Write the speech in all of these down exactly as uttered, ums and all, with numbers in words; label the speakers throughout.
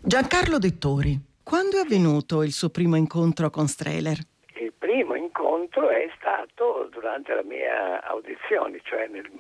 Speaker 1: Giancarlo Dettori, quando è avvenuto il suo primo incontro con Strehler?
Speaker 2: Il primo incontro è stato durante la mia audizione, cioè nel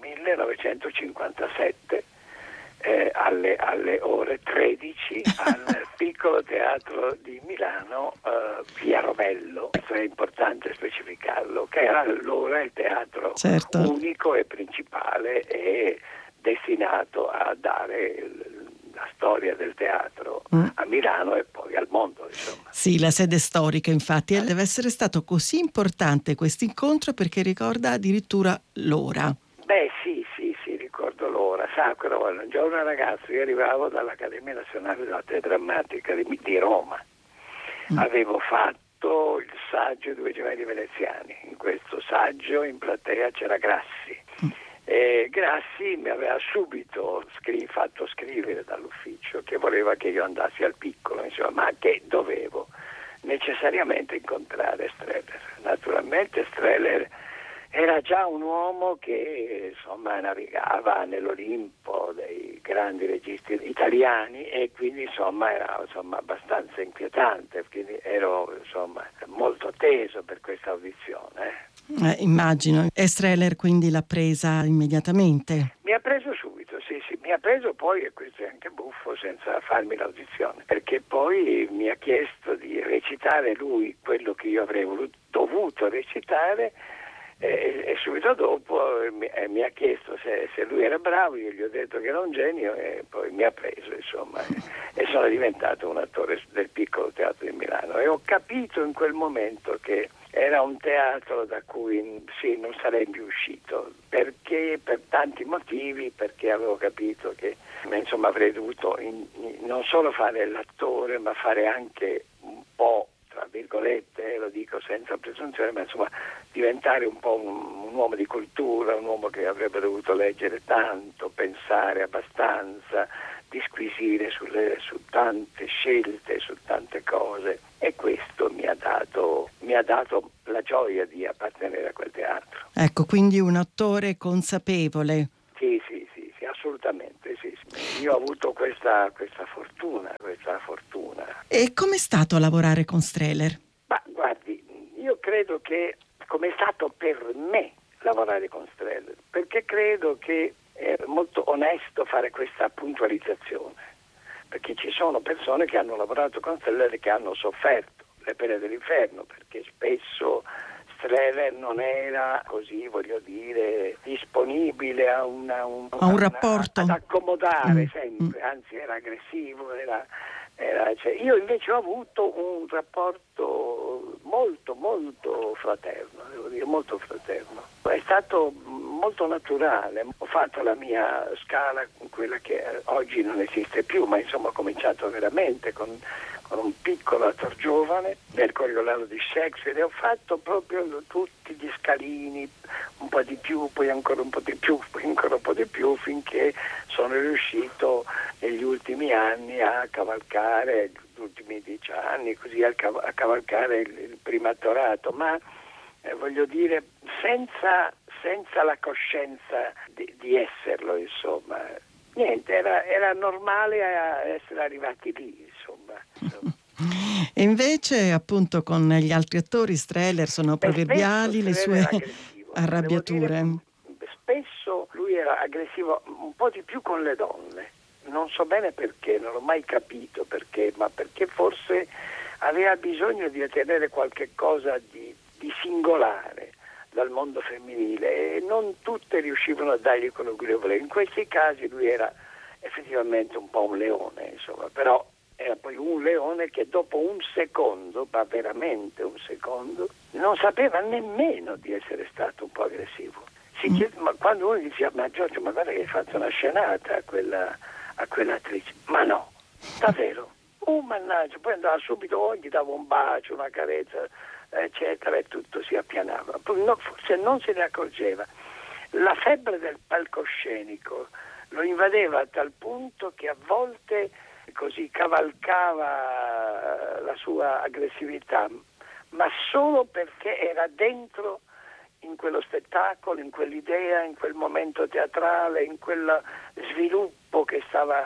Speaker 2: millenovecentocinquantasette, eh, alle, alle ore tredici al Piccolo Teatro di Milano, eh, via Romello. Questo è importante specificarlo, che era allora il teatro
Speaker 1: certo.
Speaker 2: unico e principale e destinato a dare la storia del teatro mm. a Milano e poi al mondo, insomma.
Speaker 1: Sì, la sede storica, infatti, e deve essere stato così importante questo incontro perché ricorda addirittura l'ora.
Speaker 2: Beh, sì, sì, sì, ricordo l'ora. Sa, però, un giorno da ragazzo io arrivavo dall'Accademia Nazionale d'Arte Drammatica di, di Roma. Mm. Avevo fatto il saggio Due gemelli veneziani. In questo saggio in platea c'era Grassi. Mm. E Grassi mi aveva subito scri- fatto scrivere dall'ufficio che voleva che io andassi al Piccolo, insomma, ma che dovevo necessariamente incontrare Strehler. Naturalmente Strehler era già un uomo che insomma navigava nell'Olimpo dei grandi registi italiani e quindi insomma era insomma abbastanza inquietante, quindi ero insomma molto teso per questa audizione.
Speaker 1: Eh, immagino. E Strehler quindi l'ha presa immediatamente?
Speaker 2: Mi ha preso subito, sì, sì, mi ha preso poi, e questo è anche buffo, senza farmi l'audizione, perché poi mi ha chiesto di recitare lui quello che io avrei voluto, dovuto recitare. E, e subito dopo eh, mi, eh, mi ha chiesto se, se lui era bravo, io gli ho detto che era un genio e poi mi ha preso, insomma, e, e sono diventato un attore del Piccolo Teatro di Milano e ho capito in quel momento che era un teatro da cui sì, non sarei più uscito, perché per tanti motivi, perché avevo capito che insomma avrei dovuto in, in, non solo fare l'attore ma fare anche un po', tra virgolette, lo dico senza presunzione, ma insomma diventare un po' un, un uomo di cultura, un uomo che avrebbe dovuto leggere tanto, pensare abbastanza, disquisire sulle, su tante scelte, su tante cose, e questo mi ha dato, mi ha dato la gioia di appartenere a quel teatro.
Speaker 1: Ecco, quindi un attore consapevole.
Speaker 2: Sì, sì, sì, sì, assolutamente, sì, sì. Io ho avuto questa, questa fortuna, questa fortuna.
Speaker 1: E com'è stato lavorare con Strehler?
Speaker 2: Ma guardi, io credo che come è stato per me lavorare con Strehler, perché credo che è molto onesto fare questa puntualizzazione, perché ci sono persone che hanno lavorato con Strehler e che hanno sofferto le pene dell'inferno, perché spesso Strehler non era così, voglio dire, disponibile a, una, un,
Speaker 1: a un rapporto,
Speaker 2: una, ad accomodare
Speaker 1: mm.
Speaker 2: sempre, anzi era aggressivo, era, era, cioè, io invece ho avuto un rapporto molto molto fraterno, devo dire molto fraterno. È stato molto naturale, ho fatto la mia scala, quella che oggi non esiste più, ma insomma ho cominciato veramente con con un piccolo attore giovane nel Coriolano di Shakespeare e ho fatto proprio tutti gli scalini, un po' di più, poi ancora un po' di più, poi ancora un po' di più, finché sono riuscito negli ultimi anni a cavalcare, gli ultimi dieci anni, così a, cav- a cavalcare il, il primattorato, ma eh, voglio dire senza, senza la coscienza di, di esserlo, insomma. Niente, era, era normale essere arrivati lì, insomma.
Speaker 1: E invece, appunto, con gli altri attori, Strehler, sono proverbiali le sue arrabbiature.
Speaker 2: Dire, spesso lui era aggressivo un po' di più con le donne. Non so bene perché, non l'ho mai capito perché, ma perché forse aveva bisogno di ottenere qualche cosa di, di singolare dal mondo femminile e non tutte riuscivano a dargli quello che lui voleva. In questi casi lui era effettivamente un po' un leone, insomma, però era poi un leone che dopo un secondo, ma veramente un secondo, non sapeva nemmeno di essere stato un po' aggressivo. Si chiede, ma quando uno diceva, ma Giorgio, ma guarda che hai fatto una scenata a quella a quell'attrice, ma no, davvero, oh mannaggia, poi andava subito, oh, gli dava un bacio, una carezza, eccetera, e tutto si appianava. No, forse non se ne accorgeva. La febbre del palcoscenico lo invadeva a tal punto che a volte così cavalcava la sua aggressività, ma solo perché era dentro in quello spettacolo, in quell'idea, in quel momento teatrale, in quel sviluppo che stava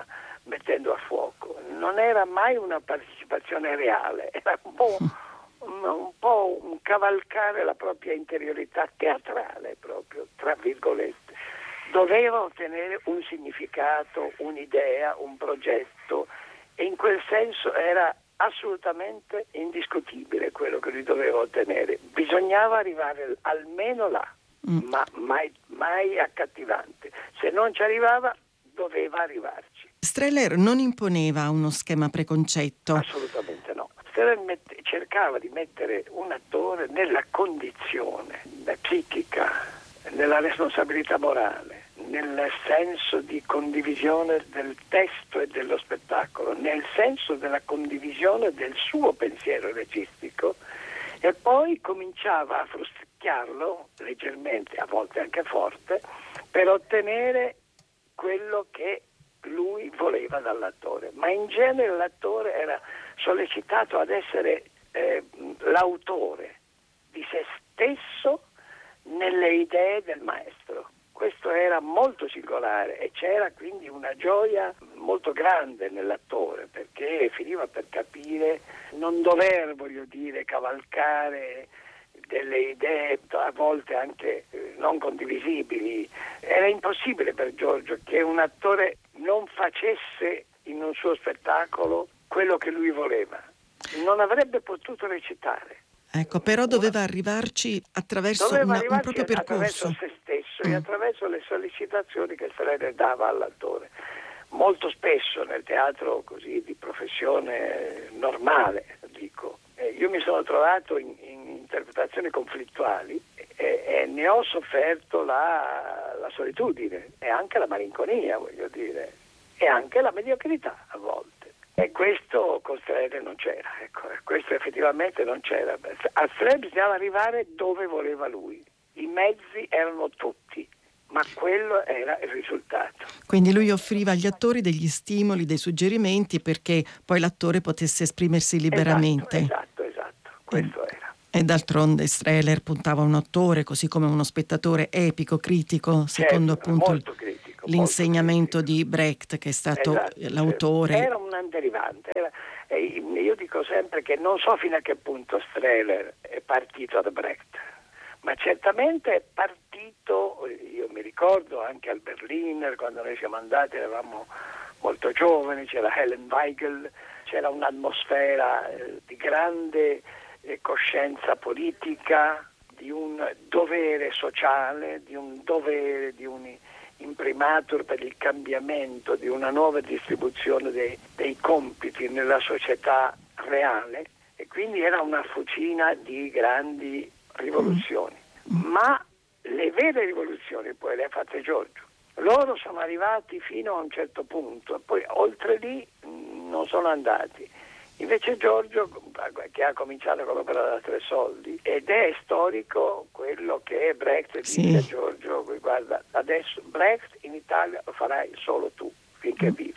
Speaker 2: mettendo a fuoco. Non era mai una partecipazione reale, era un po', un, un po' un cavalcare la propria interiorità teatrale, proprio, tra virgolette. Doveva ottenere un significato, un'idea, un progetto, e in quel senso era assolutamente indiscutibile quello che lui doveva ottenere. Bisognava arrivare almeno là, mm. ma mai, mai accattivante. Se non ci arrivava, doveva arrivarci.
Speaker 1: Strehler non imponeva uno schema preconcetto.
Speaker 2: Assolutamente no. Strehler mette, cercava di mettere un attore nella condizione psichica, nella responsabilità morale, nel senso di condivisione del testo e dello spettacolo, nel senso della condivisione del suo pensiero registico, e poi cominciava a frusticchiarlo leggermente, a volte anche forte, per ottenere quello che lui voleva dall'attore. Ma in genere l'attore era sollecitato ad essere eh, l'autore di se stesso nelle idee del maestro. Questo era molto singolare e c'era quindi una gioia molto grande nell'attore, perché finiva per capire, non dover, voglio dire, cavalcare delle idee a volte anche non condivisibili. Era impossibile per Giorgio che un attore non facesse in un suo spettacolo quello che lui voleva. Non avrebbe potuto recitare.
Speaker 1: Ecco, però doveva arrivarci attraverso
Speaker 2: doveva
Speaker 1: una,
Speaker 2: arrivarci
Speaker 1: un proprio percorso.
Speaker 2: Attraverso se stesso
Speaker 1: mm.
Speaker 2: e attraverso le sollecitazioni che Strehler dava all'attore. Molto spesso nel teatro così di professione normale, dico, eh, io mi sono trovato in, in interpretazioni conflittuali e, e ne ho sofferto la, la solitudine e anche la malinconia, voglio dire, e anche la mediocrità a volte. E questo con Strehler non c'era, ecco, questo effettivamente non c'era. A Strehler bisognava arrivare dove voleva lui, i mezzi erano tutti, ma quello era il risultato.
Speaker 1: Quindi lui offriva agli attori degli stimoli, dei suggerimenti perché poi l'attore potesse esprimersi liberamente.
Speaker 2: Esatto, esatto, esatto. Questo
Speaker 1: e,
Speaker 2: era.
Speaker 1: E d'altronde Strehler puntava a un attore, così come uno spettatore epico, critico, secondo
Speaker 2: certo,
Speaker 1: appunto
Speaker 2: molto critico,
Speaker 1: l'insegnamento
Speaker 2: molto critico.
Speaker 1: di Brecht, che è stato
Speaker 2: esatto,
Speaker 1: l'autore.
Speaker 2: Era un derivante. Era, eh, io dico sempre che non so fino a che punto Strehler è partito da Brecht, ma certamente è partito, io mi ricordo anche al Berliner, quando noi siamo andati eravamo molto giovani, c'era Helen Weigel, c'era un'atmosfera eh, di grande eh, coscienza politica, di un dovere sociale, di un dovere, di un imprimatur per il cambiamento, di una nuova distribuzione dei, dei compiti nella società reale, e quindi era una fucina di grandi rivoluzioni. Ma le vere rivoluzioni poi le ha fatte Giorgio. Loro sono arrivati fino a un certo punto e poi oltre lì mh, non sono andati. Invece Giorgio, che ha cominciato con l'opera da tre soldi, ed è storico quello che Brecht disse a Giorgio: guarda, adesso Brecht in Italia lo farai solo tu finché vivi.